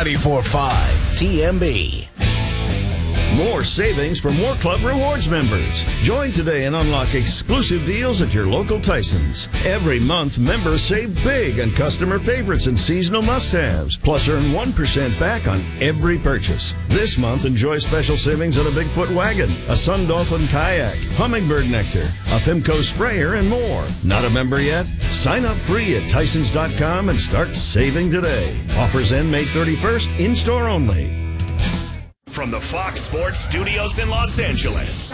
94.5 TMB. More savings for more Club Rewards members. Join today and unlock exclusive deals at your local Tysons. Every month, members save big on customer favorites and seasonal must-haves, plus earn 1% back on every purchase. This month, enjoy special savings on a Bigfoot wagon, a Sun Dolphin kayak, hummingbird nectar, a Fimco sprayer, and more. Not a member yet? Sign up free at Tysons.com and start saving today. Offers end May 31st, in-store only. From the Fox Sports Studios in Los Angeles,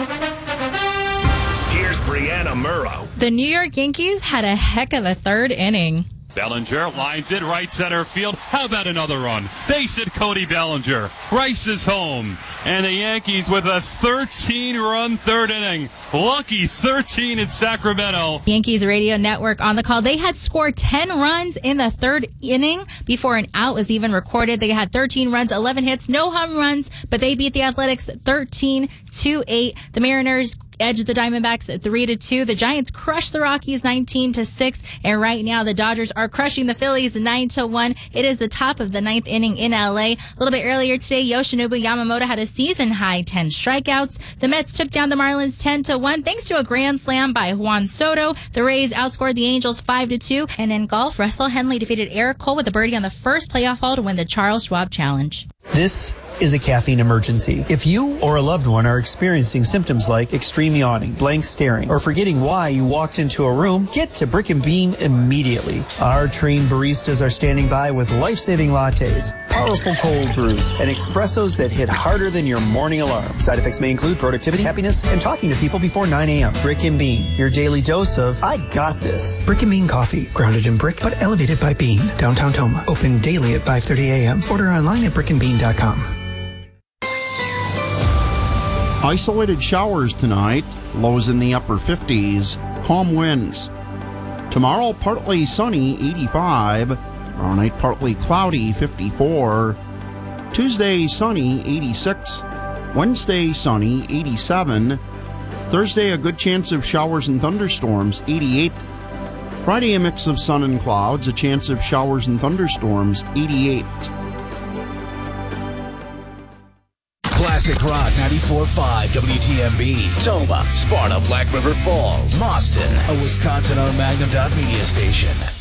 here's Brianna Murrow. The New York Yankees had a heck of a third inning. Bellinger lines it right center field. How about another run? Base hit Cody Bellinger. Rice is home. And the Yankees with a 13-run third inning. Lucky 13 in Sacramento. Yankees radio network on the call. They had scored 10 runs in the third inning before an out was even recorded. They had 13 runs, 11 hits, no home runs, but they beat the Athletics 13-8. The Mariners edged the Diamondbacks 3-2. The Giants crushed the Rockies 19-6. And right now, the Dodgers are crushing the Phillies 9-1. It is the top of the ninth inning in LA. A little bit earlier today, Yoshinobu Yamamoto had a season-high 10 strikeouts. The Mets took down the Marlins 10-1 thanks to a grand slam by Juan Soto. The Rays outscored the Angels 5-2. And in golf, Russell Henley defeated Eric Cole with a birdie on the first playoff hole to win the Charles Schwab Challenge. This is a caffeine emergency. If you or a loved one are experiencing symptoms like extreme yawning, blank staring, or forgetting why you walked into a room, get to Brick and Bean immediately. Our trained baristas are standing by with life-saving lattes, powerful cold brews, and espressos that hit harder than your morning alarm. Side effects may include productivity, happiness, and talking to people before 9 a.m. Brick and Bean, your daily dose of I got this. Brick and Bean coffee, grounded in brick but elevated by bean. Downtown Toma, open daily at 5:30 a.m. Order online at brickandbean.com. Isolated showers tonight, lows in the upper 50s, calm winds. Tomorrow, partly sunny, 85. Tomorrow night, partly cloudy, 54. Tuesday, sunny, 86. Wednesday, sunny, 87. Thursday, a good chance of showers and thunderstorms, 88. Friday, a mix of sun and clouds, a chance of showers and thunderstorms, 88. Classic Rock 94.5 WTMB. Toma, Sparta, Black River Falls, Boston, a Wisconsin-owned Magnum Media station.